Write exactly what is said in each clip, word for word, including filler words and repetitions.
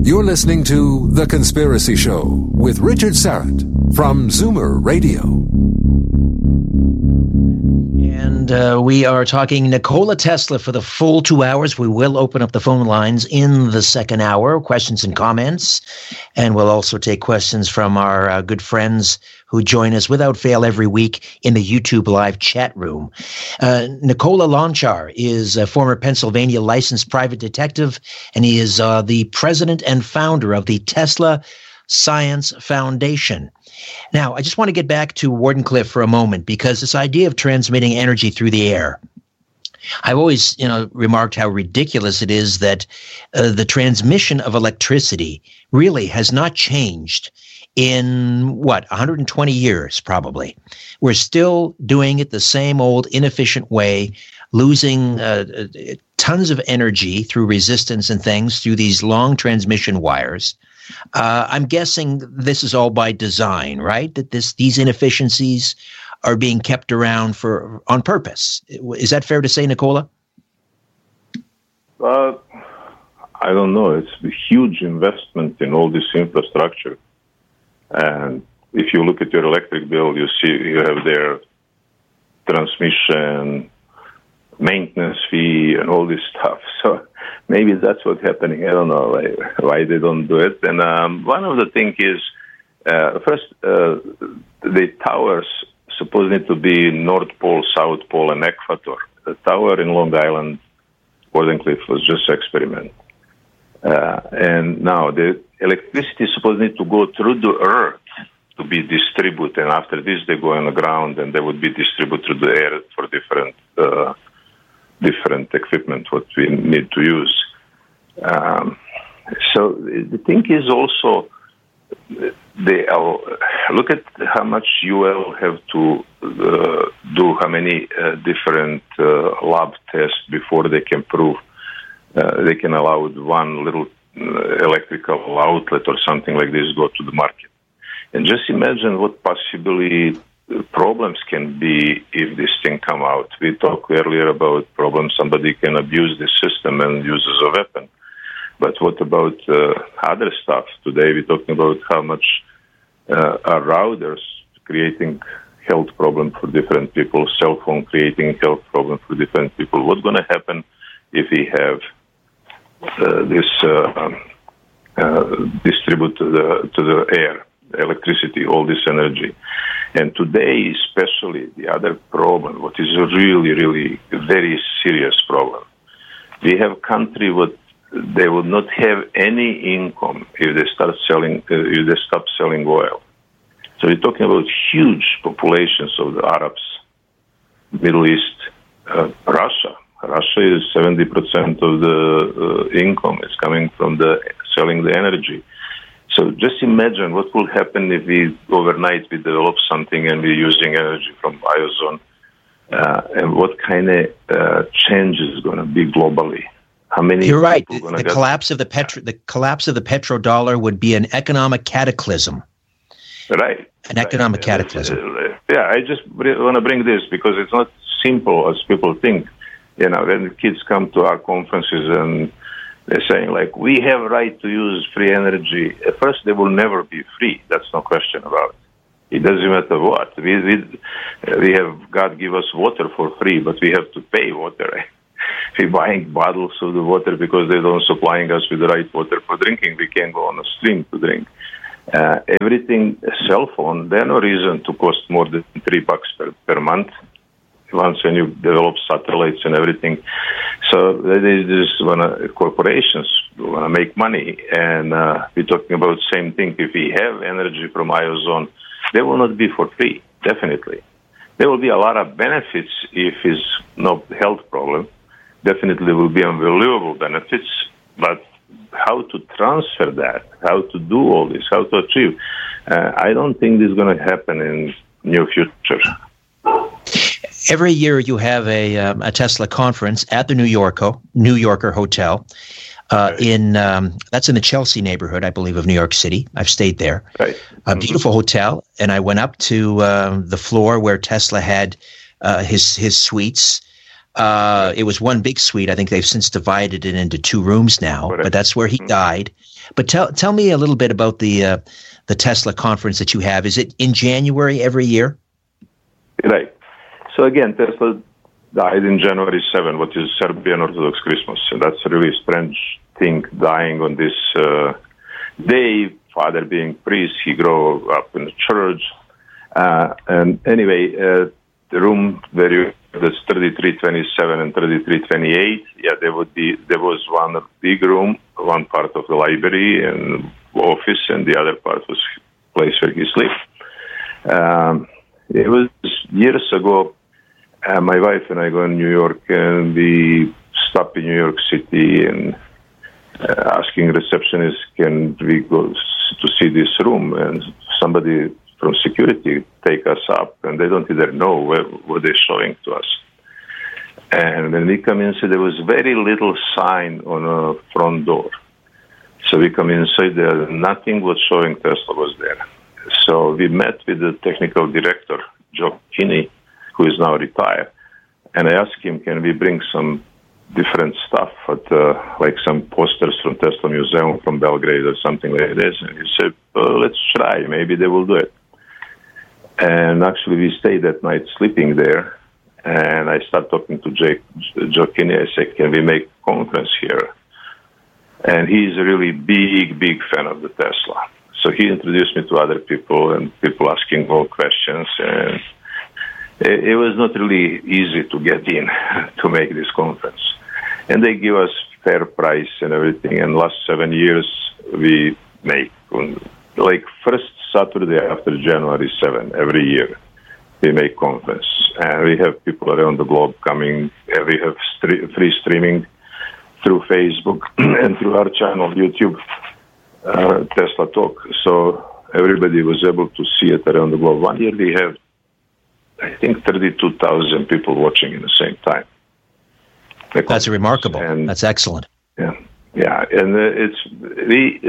You're listening to The Conspiracy Show with Richard Syrett from Zoomer Radio. And uh, we are talking Nikola Tesla for the full two hours. We will open up the phone lines in the second hour, questions and comments. And we'll also take questions from our uh, good friends who join us without fail every week in the YouTube live chat room. Uh, Nikola Lonchar is a former Pennsylvania licensed private detective, and he is uh, the president and founder of the Tesla Science Foundation. Now, I just want to get back to Wardenclyffe for a moment, because this idea of transmitting energy through the air, I've always, you know, remarked how ridiculous it is that uh, the transmission of electricity really has not changed in, what, one hundred twenty years, probably. We're still doing it the same old inefficient way, losing uh, tons of energy through resistance and things through these long transmission wires. Uh, I'm guessing this is all by design, right? That this these inefficiencies are being kept around for on purpose. Is that fair to say, Nikola? Uh, I don't know. It's a huge investment in all this infrastructure. And if you look at your electric bill, you see you have their transmission, maintenance fee, and all this stuff. So maybe that's what's happening. I don't know why, why they don't do it. And um, one of the things is, uh, first, uh, the towers supposedly to be North Pole, South Pole, and Equator. The tower in Long Island, Wardenclyffe, was just an experiment. Uh, and now the electricity is supposed to go through the earth to be distributed, and after this they go on the ground and they would be distributed through the air for different uh, different equipment what we need to use. Um, so the thing is also, they uh, look at how much U L have to uh, do, how many uh, different uh, lab tests before they can prove uh, they can allow one little uh, electrical outlet or something like this go to the market. And just imagine what possibly problems can be if this thing come out. We talked earlier about problems. Somebody can abuse the system and use as a weapon. But what about uh, other stuff? Today we're talking about how much uh, are routers creating health problem for different people, cell phone creating health problem for different people. What's going to happen if we have uh, this uh, uh, distribute to the, to the air, electricity, all this energy? And today, especially, the other problem, what is a really, really very serious problem, we have country what they would not have any income if they start selling, uh, if they stop selling oil. So we're talking about huge populations of the Arabs, Middle East, uh, Russia. Russia is seventy percent of the uh, income is coming from the selling the energy. So just imagine what will happen if we overnight we develop something and we're using energy from biozone, uh, and what kind of uh, change is going to be globally. How many? You're right. The, the get- collapse of the petro the collapse of the petrodollar would be an economic cataclysm. Right. An economic right. cataclysm. Uh, yeah, I just want to bring this because it's not simple as people think. You know, when the kids come to our conferences and they're saying, like, we have a right to use free energy. At first, they will never be free. That's no question about it. It doesn't matter what. We we, we have, God give us water for free, but we have to pay water. We're buying bottles of the water because they don't supplying us with the right water for drinking. We can't go on a stream to drink. Uh, everything, cell phone, there's no reason to cost more than three bucks per, per month. Once when you develop satellites and everything. So they just wanna, corporations want to make money. And uh, we're talking about the same thing. If we have energy from Iozone, they will not be for free, definitely. There will be a lot of benefits if it's no health problem. Definitely will be unbelievable benefits. But how to transfer that, how to do all this, how to achieve, uh, I don't think this is going to happen in near future. Every year you have a um, a Tesla conference at the New Yorker New Yorker Hotel. Uh, right. In um, that's in the Chelsea neighborhood, I believe, of New York City. I've stayed there. Right. A beautiful hotel, and I went up to uh, the floor where Tesla had uh, his his suites. Uh, it was one big suite. I think they've since divided it into two rooms now, Correct. But that's where he Mm-hmm. died. But tell tell me a little bit about the uh, the Tesla conference that you have. Is it in January every year? Right. So again, Tesla died in January seventh, which is Serbian Orthodox Christmas. And that's a really strange thing, dying on this uh, day. Father being priest, he grew up in the church. Uh, and anyway, uh, the room where you, that's thirty-three twenty-seven and thirty-three twenty-eight, yeah, there would be, there was one big room, one part of the library and office, and the other part was place where he slept. Um, it was years ago. Uh, my wife and I go in New York, and we stop in New York City and uh, asking receptionist, can we go to see this room? And somebody from security take us up, and they don't even know where, what they're showing to us. And when we come inside, there was very little sign on a front door. So we come inside, there nothing was showing Tesla was there. So we met with the technical director, Joe Kinney, who is now retired, and I asked him, can we bring some different stuff, at, uh, like some posters from Tesla Museum from Belgrade or something like this? And he said, well, let's try, maybe they will do it. And actually we stayed that night sleeping there, and I started talking to Jake, Joe Kinney. I said, can we make a conference here? And he's a really big, big fan of the Tesla. So he introduced me to other people, and people asking all questions, and it, it was not really easy to get in to make this conference. And they give us fair price and everything. And last seven years, we make, like first Saturday after January seventh, every year, we make conference. And we have people around the globe coming, and we have stre- free streaming through Facebook and through our channel, YouTube, uh, Tesla Talk. So everybody was able to see it around the globe. One year we have, I think, thirty-two thousand people watching at the same time. That's remarkable. And, That's excellent. Yeah, yeah, and uh, it's we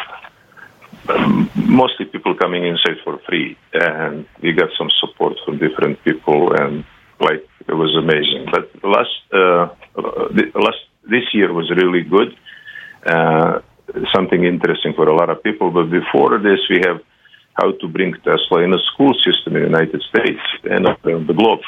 uh, mostly people coming inside for free, and we got some support from different people, and like it was amazing. But last uh, the, last this year was really good. Uh, something interesting for a lot of people. But before this, we have how to bring Tesla in a school system in the United States and around the globe.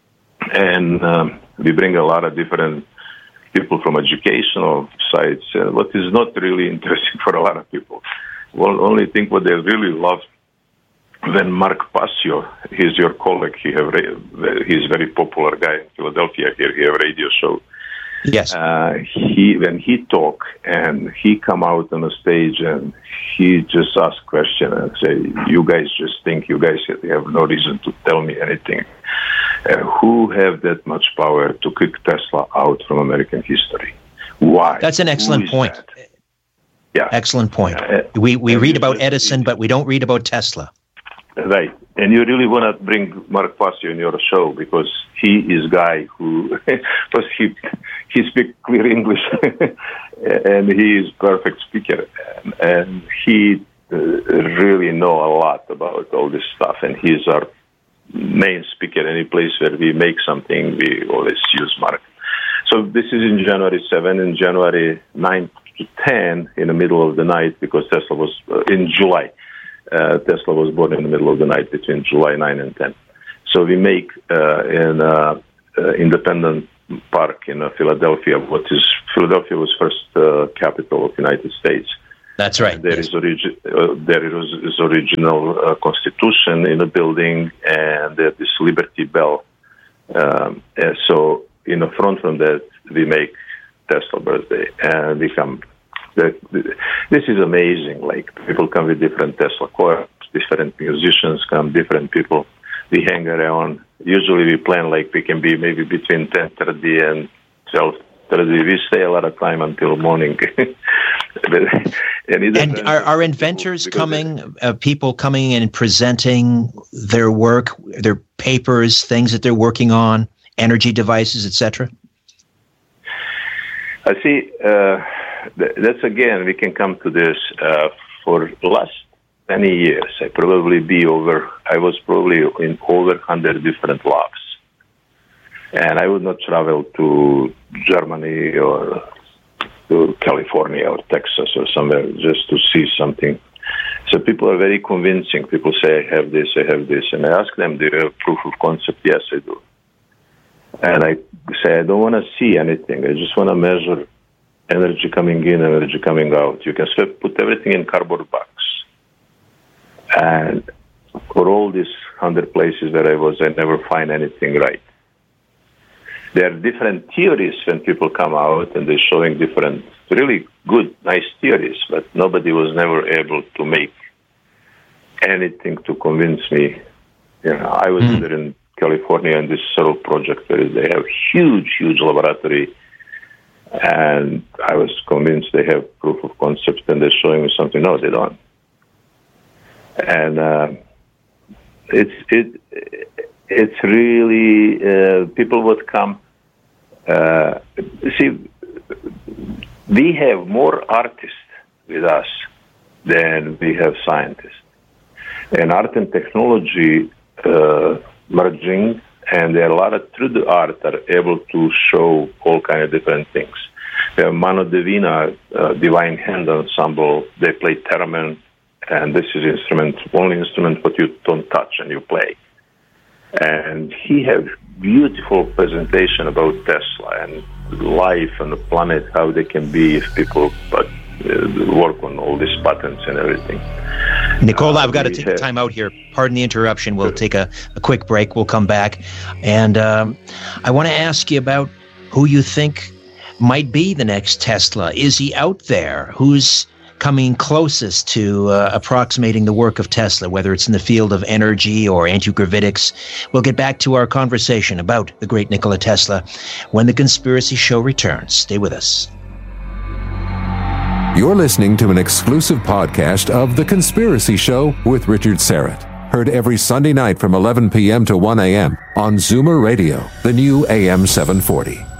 And um, we bring a lot of different people from educational sides, uh, what is not really interesting for a lot of people. Well, only thing what they really love when Mark Passio, he's your colleague, he have he's a very popular guy in Philadelphia here, he have a radio show. Yes. Uh, he when he talk and he come out on the stage and he just ask question and say, you guys just think, you guys have no reason to tell me anything. Uh, who have that much power to kick Tesla out from American history? Why? That's an excellent point. That? Yeah. Excellent point. Uh, we we read about just, Edison, but we don't read about Tesla. Right. And you really want to bring Mark Passio in your show because he is guy who, because he, he speaks clear English and he is perfect speaker. And, and he uh, really know a lot about all this stuff. And he's our main speaker. Any place where we make something, we always use Mark. So this is in January seventh, and January ninth to tenth in the middle of the night, because Tesla was uh, in July. Uh, Tesla was born in the middle of the night between July ninth and tenth. So we make uh, in uh, uh, Independent Park in uh, Philadelphia, what is Philadelphia was first uh, capital of the United States. That's right. There yes. is origi- uh, there is, is original uh, Constitution in the building, and there's this Liberty Bell. Um, and so in the front from that, we make Tesla birthday, and we come. This is amazing. Like, people come with different Tesla cars, different musicians come, different people. We hang around. Usually we plan like we can be maybe between ten thirty and twelve thirty. We stay a lot of time until morning. and and are, are inventors coming, uh, people coming and presenting their work, their papers, things that they're working on, energy devices, et cetera? I see. Uh, That's again, we can come to this. Uh, for the last many years, I probably be over, I was probably in over one hundred different labs. And I would not travel to Germany or to California or Texas or somewhere just to see something. So people are very convincing. People say, I have this, I have this. And I ask them, do you have proof of concept? Yes, I do. And I say, I don't want to see anything. I just want to measure energy coming in, energy coming out. You can put everything in cardboard box. And for all these hundred places where I was, I never find anything right. There are different theories when people come out and they're showing different, really good, nice theories, but nobody was never able to make anything to convince me. You know, I was mm. there in California in this Searle project where they have huge, huge laboratory, and I was convinced they have proof of concept, and they're showing me something. No, they don't. And uh, it's it. It's really, uh, people would come, uh, see, we have more artists with us than we have scientists. And art and technology uh, merging, and there are a lot of through the art are able to show all kind of different things. We have Mano Divina, uh, Divine Hand Ensemble, they play theremin, and this is instrument, only instrument what you don't touch and you play. And he had beautiful presentation about Tesla and life and the planet, how they can be if people but uh, work on all these patents and everything. Nicola, uh, I've got to take have, time out here. Pardon the interruption. We'll take a, a quick break. We'll come back. And um, I want to ask you about who you think might be the next Tesla. Is he out there? Who's coming closest to uh, approximating the work of Tesla, whether it's in the field of energy or antigravitics? We'll get back to our conversation about the great Nikola Tesla when The Conspiracy Show returns. Stay with us. You're listening to an exclusive podcast of The Conspiracy Show with Richard Syrett. Heard every Sunday night from eleven p.m. to one a.m. on Zoomer Radio, the new A M seven forty.